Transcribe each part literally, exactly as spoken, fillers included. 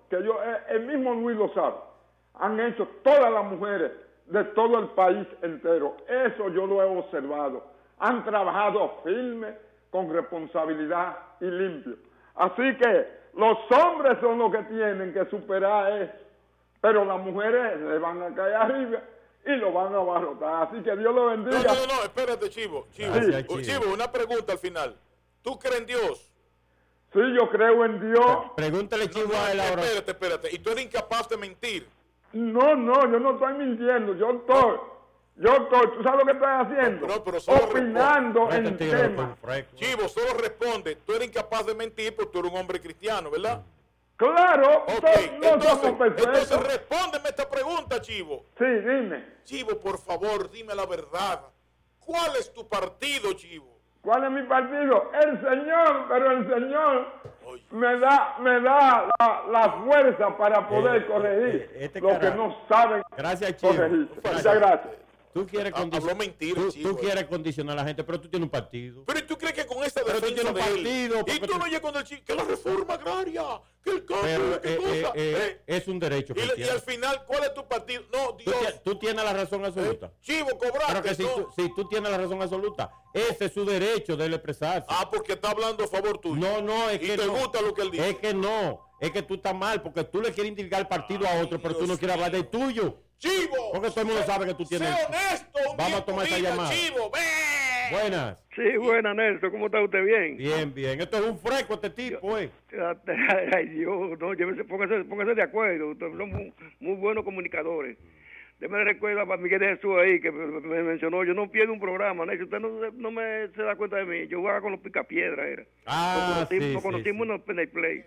que yo, el mismo Luis lo sabe, han hecho todas las mujeres de todo el país entero. Eso yo lo he observado. Han trabajado firme, con responsabilidad y limpio. Así que los hombres son los que tienen que superar eso, pero las mujeres le van a caer arriba y lo van a abarrotar. Así que Dios lo bendiga. No, no, no, espérate, Chivo. Chivo, Gracias, Chivo. Chivo. Chivo, una pregunta al final. ¿Tú crees en Dios? Sí, yo creo en Dios. Pregúntale, Chivo, No, a él ahora. espérate, espérate. ¿Y tú eres incapaz de mentir? No, no, yo no estoy mintiendo, yo estoy, yo estoy, ¿tú sabes lo que estoy haciendo? No, pero solo opinando en Este tigre temas. fue fresco. Chivo, solo responde. Tú eres incapaz de mentir porque tú eres un hombre cristiano, ¿verdad? Claro, Ok, to- no entonces, somos perfectos. entonces respóndeme esta pregunta, Chivo. Sí, dime, Chivo, por favor, dime la verdad. ¿Cuál es tu partido, Chivo? ¿cuál es mi partido? El Señor, pero el Señor Oye. me da, me da la, la fuerza para poder Eh, corregir eh, este lo que carajo. no saben Gracias, Chivo. corregir. Gracias. Muchas gracias. Tú quieres, Ha- condi- habló mentira, tú, Chivo. tú quieres condicionar a la gente, pero tú tienes un partido. Pero ¿y tú crees que con esta Pero tú defensa tienes un de él, partido, y porque tú tú- no llegas con el chico, que la reforma agraria, que el cambio, Pero que eh, cosa, eh, eh, eh, es un derecho que y, le- y tienes. al final, ¿cuál es tu partido? No, Tú, Dios, tie- tú tienes la razón absoluta. eh, Chivo, cobraste, Pero que si, no. tú, si tú tienes la razón absoluta, ese es su derecho de él expresarse. Ah, porque está hablando a favor tuyo. No, no, es y que te no. gusta lo que él dice. Es que no, es que tú estás mal, porque tú le quieres indicar el partido a otro, pero tú no Dios quieres hablar mío. del tuyo. Chivo, Porque todo el mundo sé- sabe que tú tienes- Sé honesto, un Vamos día a tomar en tu esa vida, llamada. Chivo, ven. Buenas. Sí, buena, Nelson. ¿Cómo está usted? Bien. Bien, bien. Esto es un fresco este tipo, eh. Ay, Dios, no, llévese, póngase, póngase de acuerdo. Ustedes son muy, muy buenos comunicadores. Déme recuerda para Miguel de Jesús ahí, que me, me mencionó. Yo no pierdo un programa, Nelson. Usted no, se- no me se da cuenta de mí. Yo jugaba con los picapiedras, era. Ah, Nos conocimos, sí, nos sí, conocimos sí. en el Pen and Play.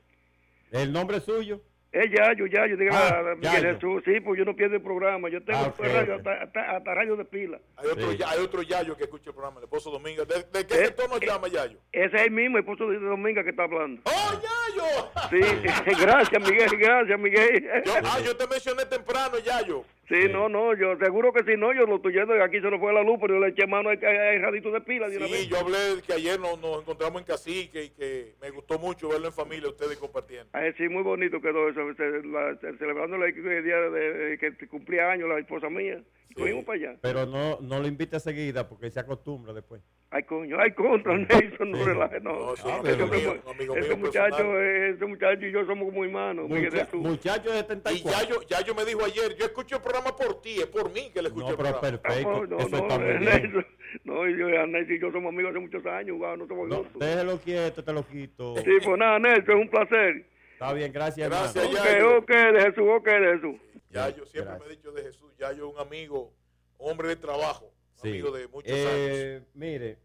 ¿El nombre suyo? Es Yayo, Yayo, diga Ah, a Miguel Yayo. Jesús. Sí, pues yo no pierdo el programa. Yo tengo Ah, ok, radio, ok. hasta, hasta, hasta radio de pila. Hay otro, Sí. ya- hay otro Yayo que escucha el programa, el esposo Domingo. ¿De, de qué Eh, sector nos eh. llama Yayo? Ese es el mismo, el esposo de Dominga que está hablando. ¡Oh, Yayo! Sí, gracias, Miguel, gracias, Miguel. Yo, ah, yo te mencioné temprano, Yayo. Sí, no, no, yo seguro que si no, yo lo estoy yendo, aquí se nos fue la luz, pero yo le eché mano al al radito de pila de una Sí, vez. yo hablé que ayer nos, nos encontramos en Cacique y que me gustó mucho verlo en familia, ustedes compartiendo. Ay, sí, muy bonito quedó eso, ce- la- ce- celebrando el día de, de que cumplía años la esposa mía. Y Sí. fuimos para allá. Pero no, no lo invite seguida porque se acostumbra después. Ay, coño, ay, contra Nelson, no Sí. relaje, no. No, sí, Ah, un pero- amigo Ese mío, un amigo ese mío muchacho, personal. eh, ese muchacho y yo somos como hermanos. Miguel Mucha- Jesús. muchacho de setenta y Y cuatro. Yayo, Yayo me dijo ayer, yo escucho el programa por ti, es por mí que le escucho No, el pero programa. perfecto. Ah, no, Eso no, está muy eh, bien. Nelson, no, y yo, Nelson y yo somos amigos hace muchos años, wow, no somos No, juntos. déjelo quieto, te lo quito. Sí, pues nada, Nelson, es un placer. Está bien, gracias, Gracias, hermano. Ok, Yayo. ok, de Jesús, ok, de Jesús. Yayo siempre Gracias. me ha dicho de Jesús, Yayo es un amigo, hombre de trabajo, un Sí. amigo de muchos Eh, mire,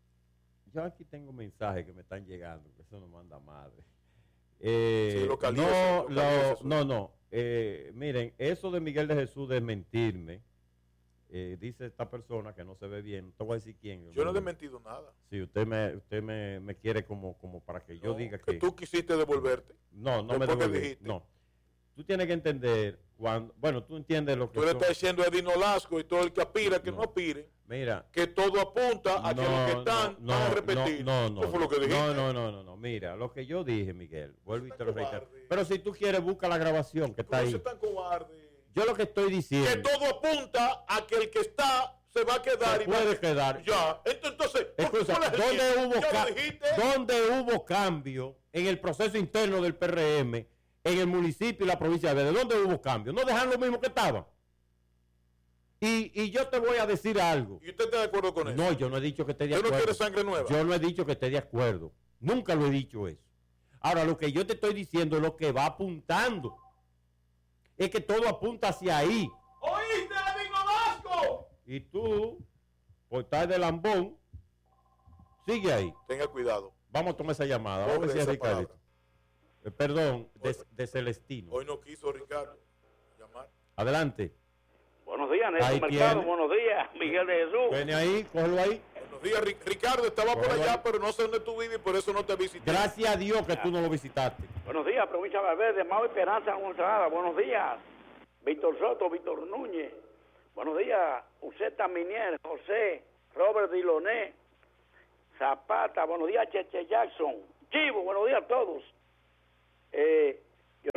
yo aquí tengo mensajes que me están llegando, que eso no manda madre. Eh, Sí, localícese, no, localícese lo- eso. no, no. Eh, miren, eso de Miguel de Jesús de mentirme, eh, dice esta persona que no se ve bien, no te voy a decir quién. años. Yo no he desmentido nada. Sí, usted me, usted me, me quiere como, como para que yo No, diga que que... tú quisiste devolverte. No, no me después que devolví. dijiste. No. Tú tienes que entender cuando... Bueno, tú entiendes lo que Tú le son- estás diciendo a Edino Lasco y todo el que aspira que no, No. aspire, Mira, que todo apunta a que los que están no, van a no, repetir. No, no, Eso fue lo que dijiste. no, no, no, no, no. Mira, lo que yo dije, Miguel, vuelvo y Eso te es lo tan reitero. cobarde. Pero si tú quieres, busca la grabación que está Pero ahí. eso es tan cobarde. Yo lo que estoy Que diciendo, todo apunta a que el que está se va a quedar. se y va- puede quedar. Ya. Entonces, Escucha, ¿cuál es el ¿dónde chiste? hubo, Ya ca- lo dijiste. ¿dónde hubo cambio en el proceso interno del P R M, en el municipio y la provincia de Vélez? ¿Dónde hubo cambio? ¿No dejan lo mismo que estaban? Y, y yo te voy a decir algo. ¿Y usted está de acuerdo con eso? No, yo no he dicho que esté de ¿Usted no acuerdo. quiere sangre nueva? Yo no he dicho que esté de acuerdo. Nunca lo he dicho eso. Ahora, lo que yo te estoy diciendo es lo que va apuntando. Es que todo apunta hacia ahí. ¿Oíste, amigo Vasco? Y tú, por estar de lambón, sigue ahí. Tenga cuidado. Vamos a tomar esa llamada. Vamos a ver Cobre si es esa Ricardo. palabra. Eh, perdón, de, de Celestino. Hoy no quiso Ricardo llamar. Adelante. Buenos días, Ahí Nelson Mercado. tiene. Buenos días, Miguel de Jesús. Viene ahí, cógelo ahí. Buenos días, Ri- Ricardo. Estaba por Bueno, allá, bueno. pero no sé dónde tú vives y por eso no te visité. Gracias a Dios que tú no lo visitaste. Buenos días, provincia de Valverde, Mau Esperanza González. Buenos días, Víctor Soto, Víctor Núñez. Buenos días, Useta Minier, José, Robert Diloné, Zapata. Buenos días, Cheche Jackson. Chivo, buenos días a todos. Eh, yo le voy a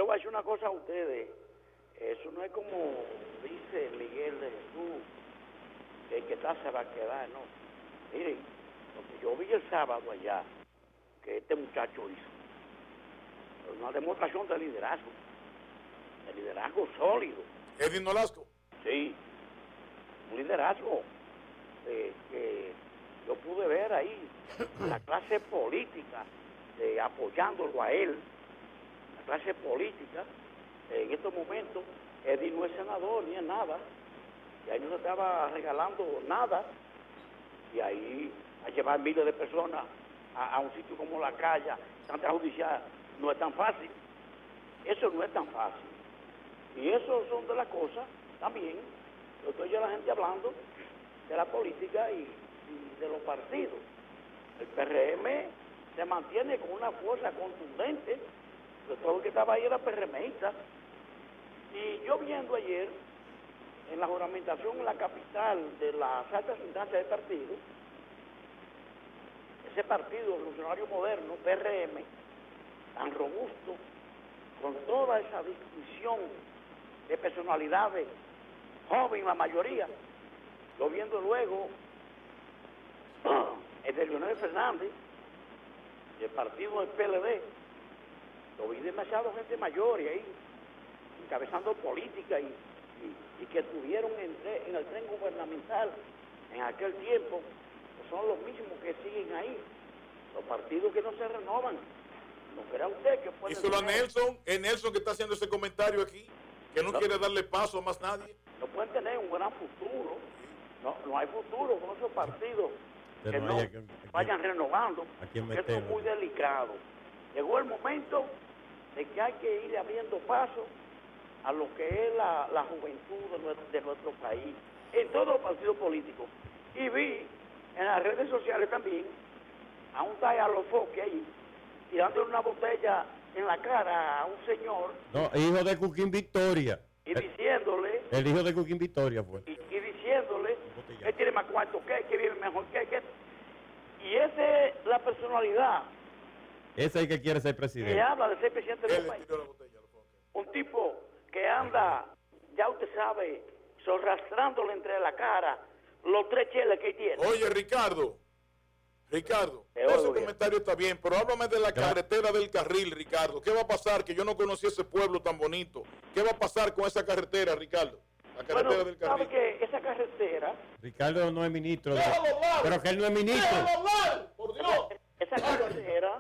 cosa a ustedes, eso no es como dice Miguel de Jesús, que el que está se va a quedar, no. Miren, lo que yo vi el sábado allá, que este muchacho hizo, una demostración de liderazgo, de liderazgo sólido. Edwin Nolasco. Sí, un liderazgo eh, que yo pude ver ahí, la clase política eh, apoyándolo a él, la clase política, eh, en estos momentos, Edwin no es senador ni es nada, y ahí no se estaba regalando nada, y ahí a llevar miles de personas a, a un sitio como la calle, Santa Judicial, no es tan fácil, eso no es tan fácil, y eso son de las cosas también, yo estoy yo la gente hablando de la política y, y de los partidos. El P R M se mantiene con una fuerza contundente, de todo el que estaba ahí era PRMista, y yo viendo ayer en la juramentación en la capital de las altas instancias del partido, ese partido revolucionario moderno, P R M, tan robusto, con toda esa distinción de personalidades, joven la mayoría, lo viendo luego el de Leonel Fernández, del partido del P L D, lo vi demasiado gente mayor y ahí, encabezando política y, y, y que estuvieron en, en el tren gubernamental en aquel tiempo, que son los mismos que siguen ahí, los partidos que no se renovan. ¿No será usted que puede... Y solo a Nelson, es Nelson que está haciendo ese comentario aquí, que no, no quiere darle paso a más nadie. No pueden tener un gran futuro, no, no hay futuro con esos partidos Pero que no que, que, vayan renovando, aquí eso es muy delicado. Llegó el momento de que hay que ir abriendo paso a lo que es la, la juventud de nuestro, de nuestro país, en todos los partidos políticos. Y vi en las redes sociales también a un Tayalofoque ahí, tirándole una botella en la cara a un señor. No, hijo de Cuquín Victoria. Y diciéndole... El hijo de Cuquín Victoria fue. Y, y diciéndole, él tiene más cuarto que, que vive mejor que, que... Y esa es la personalidad. Ese es el que quiere ser presidente. Que habla de ser presidente del país. Un tipo que anda, ya usted sabe, sorrastrándole entre la cara los tres cheles que tiene. Oye, Ricardo, Ricardo, ese comentario está bien, pero háblame de la carretera del Carril, Ricardo. ¿Qué va a pasar? Que yo no conocí ese pueblo tan bonito. ¿Qué va a pasar con esa carretera, Ricardo? La carretera bueno, del Carril. ¿sabe que esa carretera? Ricardo no es ministro. De... hablar! Pero que él no es ministro. ¡Déjalo hablar! ¡Por Dios! Esa carretera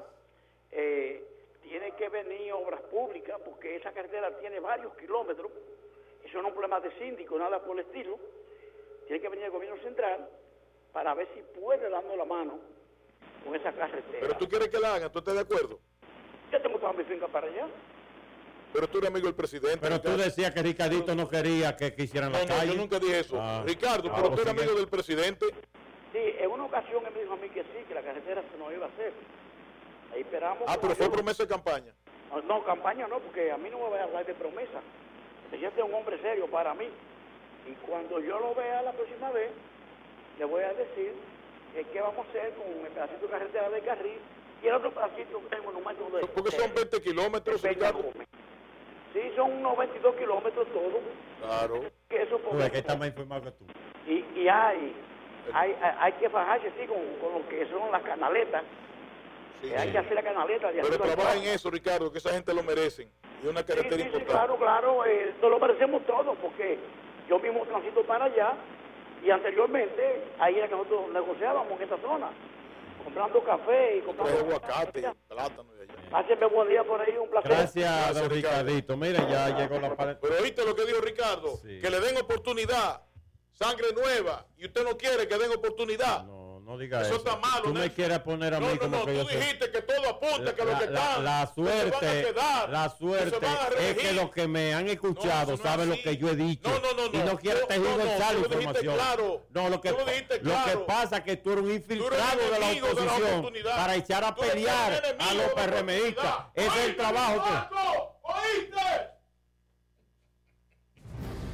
eh, tiene que venir obras públicas, porque esa carretera tiene varios kilómetros. Eso no es un problema de síndico, nada por el estilo. Tiene que venir el gobierno central para ver si puede darnos la mano con esa carretera. Pero tú quieres que la hagan, ¿tú estás de acuerdo? Yo tengo toda mi finca para allá. Pero tú eres amigo del presidente. Pero tú decías que Ricardito no quería que, que hicieran no, la no, calle. yo nunca dije eso. Ah, Ricardo, ah, pero tú eres sigue. amigo del presidente. Sí, en una ocasión él me dijo a mí que sí, que la carretera se nos iba a hacer. Ahí esperamos. Ah, pero fue promesa de campaña. No, no, campaña no, porque a mí no me va a hablar de promesa. El presidente es un hombre serio para mí. Y cuando yo lo vea la próxima vez, le voy a decir que qué vamos a hacer con el pedacito de carretera de Carril y el otro pedacito que tengo en un monumento de... Porque son veinte kilómetros, Ricardo. Sí, son unos veintidós kilómetros todo. Claro. Que eso Tú ves que está más informado que tú. Y, y hay, hay, hay, hay que fajarse así con, con lo que son las canaletas. Sí, que hay sí. que hacer la canaleta. De Pero arriba trabaja al en abajo. eso, Ricardo, que esa gente lo merecen. Y una Sí, carretera sí, sí, importante. claro, claro, eh, nos lo merecemos todos, porque yo mismo transito para allá y anteriormente ahí era que nosotros negociábamos en esta zona, comprando café y comprando... Trae aguacate, plátano y allá. Háceme buen día por ahí, un placer. Gracias, Gracias, don Ricardo. Ricardito. Mira, ya llegó la parte. Pero oíste lo que dijo Ricardo, Sí. que le den oportunidad, sangre nueva, y usted no quiere que den oportunidad. No, no diga Eso eso. está malo, Tú me Nelson. quieres poner a mí No, no, como no, que tú yo soy... dijiste que todo apunta, que lo que La, la, están, la que se van a suerte, quedar, la que suerte se van a es que reelegir. los que me han escuchado No, eso no saben es lo que así. yo he dicho. No, no, no, Y no. no quiero Tú- tergiversar no, no, la tú lo dijiste información. claro. No, lo que, Tú lo dijiste lo que claro. pasa es que tú eres un infiltrado de la enemigo de la oposición oportunidad. para echar a Tú eres pelear el enemigo a los de la PRMistas. oportunidad. Ese es el ¿Oíste, trabajo que... Ricardo? ¿Oíste?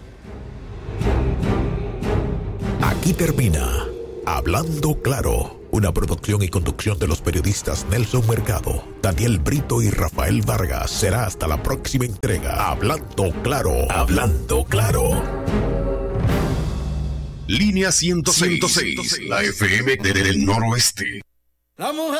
Aquí termina Hablando Claro, Una producción y conducción de los periodistas Nelson Mercado, Daniel Brito y Rafael Vargas. Será hasta la próxima entrega. Hablando Claro. Hablando Claro. Línea ciento seis, la F M del Noroeste. La mujer